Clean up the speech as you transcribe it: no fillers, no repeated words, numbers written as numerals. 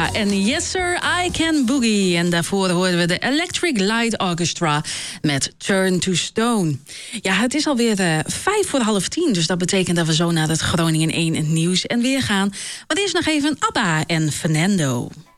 ABBA en Yes Sir, I Can Boogie. En daarvoor hoorden we de Electric Light Orchestra met Turn to Stone. Ja, het is alweer 10:05, dus dat betekent dat we zo naar het Groningen 1 nieuws en weer gaan. Maar eerst nog even ABBA en Fernando.